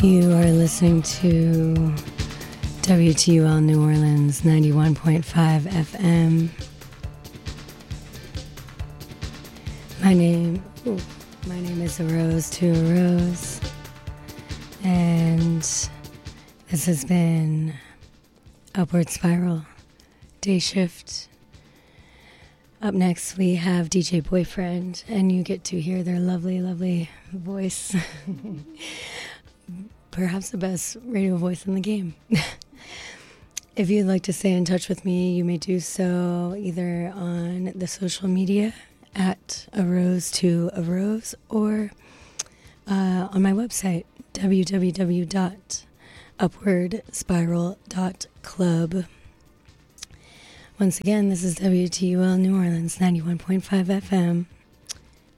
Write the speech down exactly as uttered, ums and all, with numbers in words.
You are listening to W T U L New Orleans ninety-one point five F M. My name, ooh, my name is A Rose to a Rose, and this has been Upward Spiral Day Shift. Up next, we have D J Boyfriend, and you get to hear their lovely, lovely voice. Perhaps the best radio voice in the game. If you'd like to stay in touch with me, you may do so either on the social media at A Rose to a Rose or uh, on my website, w w w dot upward spiral dot club. Once again, this is W T U L New Orleans ninety-one point five F M.